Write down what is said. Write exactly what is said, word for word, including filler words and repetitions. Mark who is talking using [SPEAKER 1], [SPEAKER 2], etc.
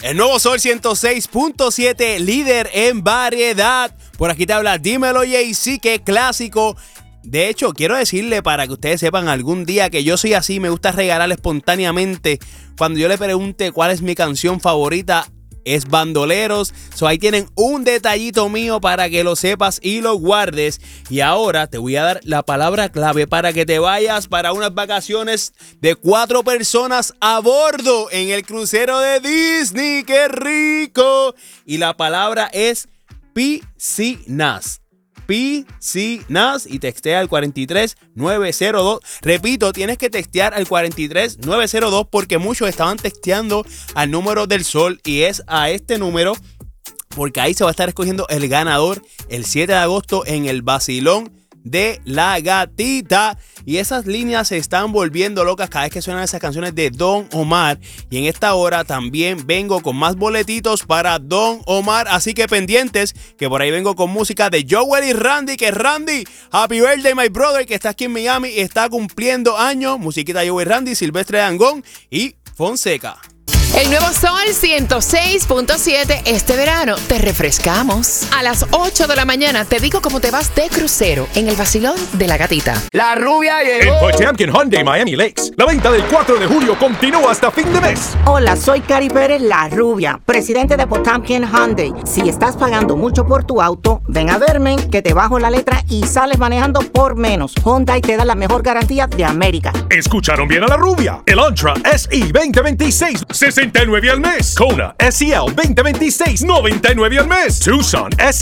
[SPEAKER 1] El nuevo Sol ciento seis punto siete, líder en variedad. Por aquí te habla Dímelo Jay-Z, que clásico. De hecho, quiero decirle para que ustedes sepan algún día que yo soy así, me gusta regalar espontáneamente. Cuando yo le pregunte cuál es mi canción favorita, es Bandoleros. So, ahí tienen un detallito mío para que lo sepas y lo guardes. Y ahora te voy a dar la palabra clave para que te vayas para unas vacaciones de cuatro personas a bordo en el crucero de Disney. ¡Qué rico! Y la palabra es piscinas. Piscinas, y textea al cuatro tres nueve cero dos. Repito, tienes que textear al cuatro tres nueve cero dos porque muchos estaban texteando al número del Sol, y es a este número porque ahí se va a estar escogiendo el ganador el siete de agosto en el vacilón de la gatita. Y esas líneas se están volviendo locas cada vez que suenan esas canciones de Don Omar. Y en esta hora también vengo con más boletitos para Don Omar, así que pendientes, que por ahí vengo con música de Joel y Randy. Que Randy, happy birthday my brother, que está aquí en Miami y está cumpliendo años. Musiquita de Joel y Randy, Silvestre Dangond y Fonseca.
[SPEAKER 2] El nuevo Sol ciento seis punto siete, este verano te refrescamos. A las ocho de la mañana te digo cómo te vas de crucero en el vacilón de la gatita.
[SPEAKER 3] La rubia llegó.
[SPEAKER 4] En Potemkin Hyundai Miami Lakes, la venta del cuatro de julio continúa hasta fin de mes.
[SPEAKER 5] Hola, soy Cari Pérez, la rubia, presidente de Potemkin Hyundai. Si estás pagando mucho por tu auto, ven a verme, que te bajo la letra y sales manejando por menos. Hyundai te da la mejor garantía de América.
[SPEAKER 4] Escucharon bien a la rubia. El Antra S E veinte veintiséis, sesenta y nueve al mes. Kona S E L veinte veintiséis, noventa y nueve al mes. Tucson S